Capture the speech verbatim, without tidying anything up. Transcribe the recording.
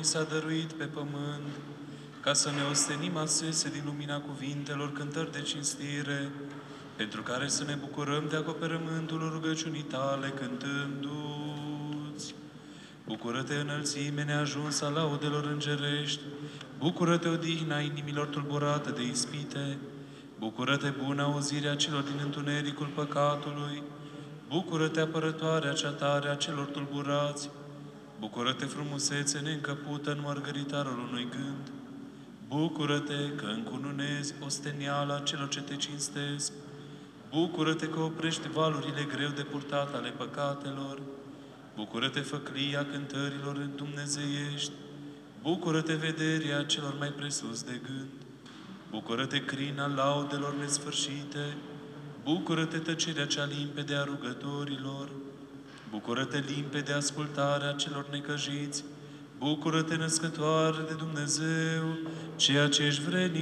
ni s-a dăruit pe pământ, ca să ne ostenim asese din lumina cuvintelor, cântări de cinstire, pentru care să ne bucurăm de acoperământul rugăciunii tale, cântându-ți. Bucură-te, înălțime neajuns a laudelor îngerești, bucură-te, odihna inimilor tulburate de ispite, bucură-te, bună auzirea celor din întunericul păcatului, bucură-te, apărătoarea cea tare a celor tulburați, bucură-te, frumusețe neîncăpută în mărgăritarul unui gând, bucură-te că încununezi osteniala celor ce te cinstesc, bucură-te că oprești valurile greu de purtat ale păcatelor, bucură-te, făclia cântărilor dumnezeiești, bucură-te, vederea celor mai presus de gând, bucură-te, crina laudelor nesfârșite, bucură-te, tăcerea cea limpede a rugătorilor, bucură-te, limpede ascultarea celor necăjiți, bucură-te, născătoare de Dumnezeu, ceea ce ești vrednic